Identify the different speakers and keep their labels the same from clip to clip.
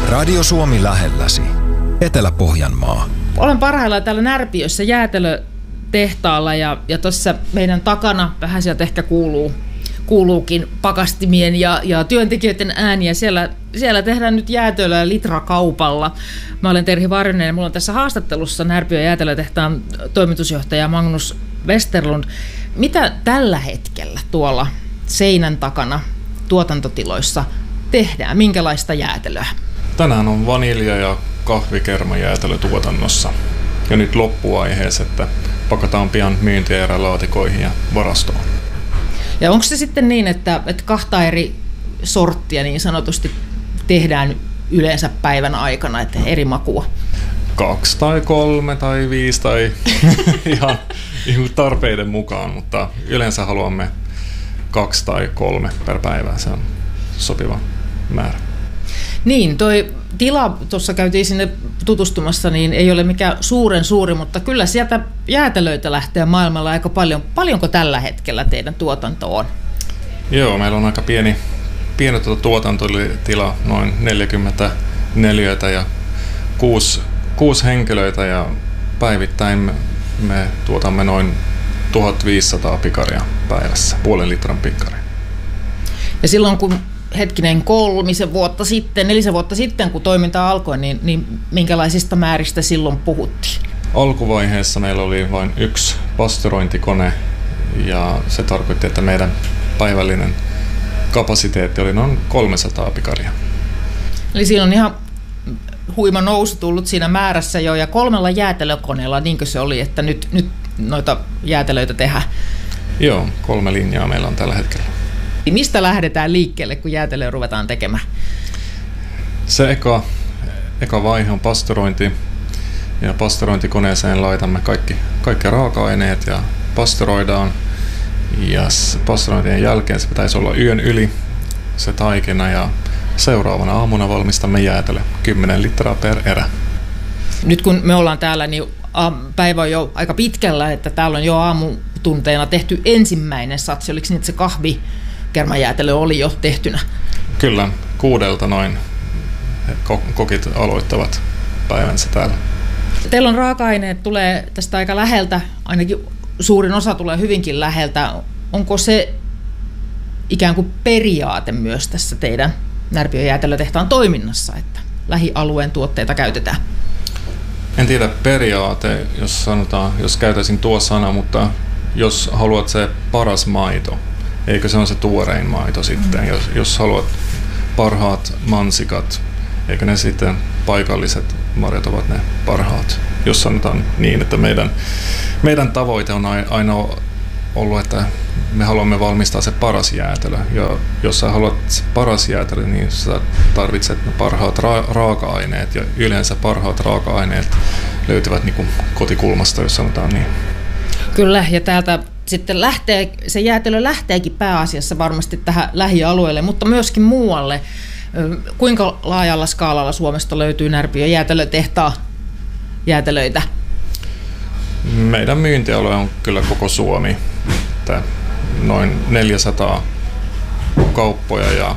Speaker 1: Radio Suomi lähelläsi. Etelä-Pohjanmaa.
Speaker 2: Olen parhaillaan täällä Närpiössä jäätelötehtaalla ja tuossa meidän takana vähän sieltä ehkä kuuluukin pakastimien ja työntekijöiden ääniä. Siellä tehdään nyt jäätelöä litrakaupalla. Mä olen Terhi Varjonen ja mulla on tässä haastattelussa Närpiön jäätelötehtaan toimitusjohtaja Magnus Westerlund. Mitä tällä hetkellä tuolla seinän takana tuotantotiloissa tehdään? Minkälaista jäätelöä?
Speaker 3: Tänään on vanilja- ja kahvikermajäätelö tuotannossa. Ja nyt loppuvaiheessa, että pakataan pian myyntierälaatikoihin ja varastoon.
Speaker 2: Ja onko se sitten niin, että kahta eri sorttia niin sanotusti tehdään yleensä päivän aikana, että eri makua?
Speaker 3: 2 tai 3 tai 5 tai ihan tarpeiden mukaan, mutta yleensä haluamme 2 tai 3 per päivä. Se on sopiva määrä. Niin,
Speaker 2: toi tila, tuossa käytiin sinne tutustumassa, niin ei ole mikään suuren suuri, mutta kyllä sieltä jäätelöitä lähtee maailmalla aika paljon. Paljonko tällä hetkellä teidän tuotanto on?
Speaker 3: Joo, meillä on aika pieni tuotantotila, noin 40 neliöitä ja 6 henkilöitä ja päivittäin me tuotamme noin 1500 pikaria päivässä, 0,5 litran pikaria.
Speaker 2: Ja silloin kun 4 vuotta sitten, kun toiminta alkoi, niin minkälaisista määristä silloin puhuttiin?
Speaker 3: Alkuvaiheessa meillä oli vain 1 pastorointikone ja se tarkoitti, että meidän päivällinen kapasiteetti oli noin 300 pikaria.
Speaker 2: Eli siinä on ihan huima nousu tullut siinä määrässä jo ja 3 jäätelökoneella, niinkö se oli, että nyt noita jäätelöitä tehdään?
Speaker 3: Joo, 3 linjaa meillä on tällä hetkellä.
Speaker 2: Mistä lähdetään liikkeelle, kun jäätelöä ruvetaan tekemään?
Speaker 3: Se eka vaihe on pastorointi. Ja pastorointikoneeseen laitamme kaikki raaka-aineet ja pastoroidaan. Ja pastorointien jälkeen se pitäisi olla yön yli se taikina ja seuraavana aamuna valmistamme jäätelö 10 litraa per erä. Nyt
Speaker 2: kun me ollaan täällä, niin päivä on jo aika pitkällä, että täällä on jo aamutunteina tehty ensimmäinen satsi. Oliko niin, että se kahvikermajäätelö oli jo tehtynä?
Speaker 3: Kyllä, 6 noin kokit aloittavat päivänsä täällä.
Speaker 2: Teillä on raaka-aineet, tulee tästä aika läheltä, ainakin suurin osa tulee hyvinkin läheltä. Onko se ikään kuin periaate myös tässä teidän Närpiön jäätelötehtaan toiminnassa, että lähialueen tuotteita käytetään?
Speaker 3: En tiedä periaate, jos käytäisin tuo sana, mutta jos haluat se paras maito, eikö se on se tuorein maito sitten? Jos haluat parhaat mansikat, eikö ne sitten paikalliset marjat ovat ne parhaat? Jos sanotaan niin, että meidän tavoite on aina ollut, että me haluamme valmistaa se paras jäätelö. Ja jos sä haluat se paras jäätelö, niin sä tarvitset ne parhaat raaka-aineet. Ja yleensä parhaat raaka-aineet löytyvät niin kuin kotikulmasta, jos sanotaan niin.
Speaker 2: Kyllä, ja täältä sitten se jäätelö lähteekin pääasiassa varmasti tähän lähialueelle, mutta myöskin muualle. Kuinka laajalla skaalalla Suomesta löytyy Närpiön jäätelötehtaan jäätelöitä?
Speaker 3: Meidän myyntialue on kyllä koko Suomi. Että noin 400 kauppoja ja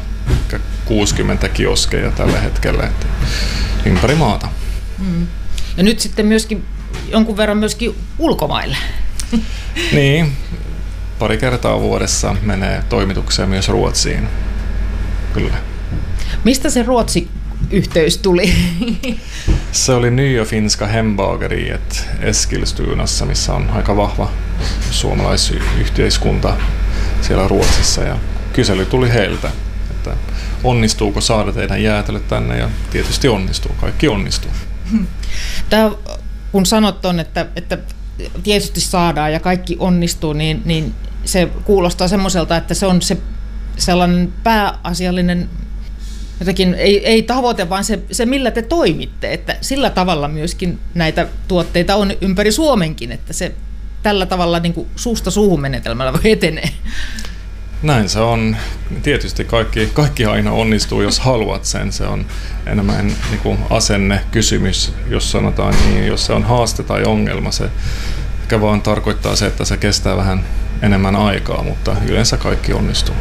Speaker 3: 60 kioskeja tällä hetkellä ympäri maata.
Speaker 2: Ja nyt sitten myöskin jonkun verran myöskin ulkomaille.
Speaker 3: Niin, 2 kertaa vuodessa menee toimituksia myös Ruotsiin. Kyllä.
Speaker 2: Mistä se Ruotsi-yhteys tuli?
Speaker 3: Se oli Nya Finska Hembageriet Eskilstunassa, missä on aika vahva suomalaisyhteiskunta siellä Ruotsissa. Ja kysely tuli heiltä, että onnistuuko saada teidän jäätelöt tänne, ja tietysti onnistuu, kaikki onnistuu.
Speaker 2: Tämä, kun sanot on, että tietysti saadaan ja kaikki onnistuu, niin se kuulostaa semmoiselta, että se on se sellainen pääasiallinen jotenkin, ei tavoite, vaan se millä te toimitte, että sillä tavalla myöskin näitä tuotteita on ympäri Suomenkin, että se tällä tavalla niin kuin suusta suuhun menetelmällä voi etenee.
Speaker 3: Näin se on. Tietysti kaikki aina onnistuu, jos haluat sen. Se on enemmän niin kuin asennekysymys, jos sanotaan niin. Jos se on haaste tai ongelma, se ehkä vaan tarkoittaa se, että se kestää vähän enemmän aikaa, mutta yleensä kaikki onnistuu.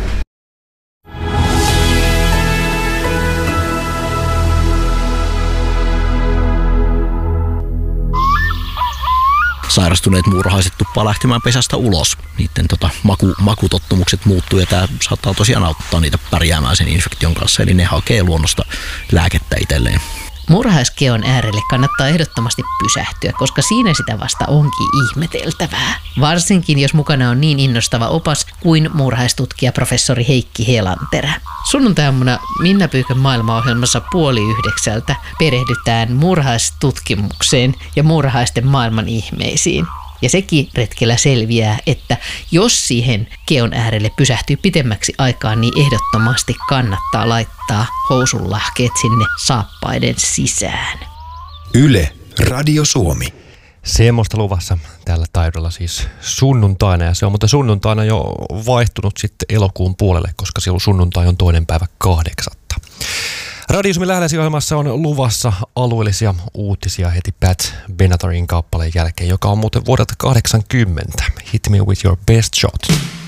Speaker 4: sairastuneet muurahaiset tuppaa lähtemään pesästä ulos. Niiden makutottumukset muuttuu ja tämä saattaa tosiaan auttaa niitä pärjäämään sen infektion kanssa, eli ne hakee luonnosta lääkettä itselleen.
Speaker 5: Muurahaiskeon äärelle kannattaa ehdottomasti pysähtyä, koska siinä sitä vasta onkin ihmeteltävää. Varsinkin jos mukana on niin innostava opas kuin muurahaistutkija professori Heikki Helanterä. Sunnuntai-aamuna Minna Pyykön maailmaohjelmassa 8:30 perehdytään muurahaistutkimukseen ja muurahaisten maailman ihmeisiin. Ja sekin retkellä selviää, että jos siihen keon äärelle pysähtyy pitemmäksi aikaa, niin ehdottomasti kannattaa laittaa housunlahkeet sinne saappaiden sisään.
Speaker 1: Yle, Radio Suomi.
Speaker 6: Semmoista luvassa tällä taidolla siis sunnuntaina, ja se on muuten sunnuntaina jo vaihtunut sitten elokuun puolelle, koska silloin sunnuntai on 2.8. Radio Suomi Lähdeläsi-ohjelmassa on luvassa alueellisia uutisia heti Pat Benatorin kappaleen jälkeen, joka on muuten vuodelta 80. Hit me with your best shot.